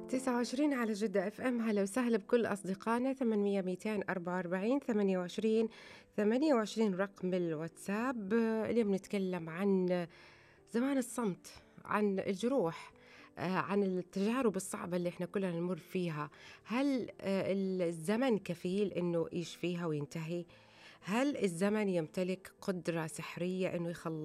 29 على جدة اف ام. هلا وسهلا بكل اصدقائنا. 800 244 28 28 رقم الواتساب. اليوم نتكلم عن زمان الصمت، عن الجروح، عن التجارب الصعبة اللي احنا كلنا نمر فيها. هل الزمن كفيل انه يشفيها وينتهي؟ هل الزمن يمتلك قدرة سحرية انه يخلص